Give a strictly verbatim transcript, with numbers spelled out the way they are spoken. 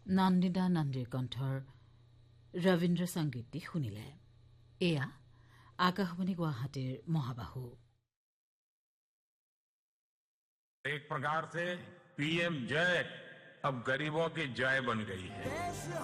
নন্দিতা নন্দীৰ কণ্ঠৰ ৰবীন্দ্ৰ সংগীতটি শুনিলে। এয়া আকাশবাণী গুৱাহাটীৰ মহাবাহু। एक प्रकार से पीएम जय अब गरीबों की जय बन गई है।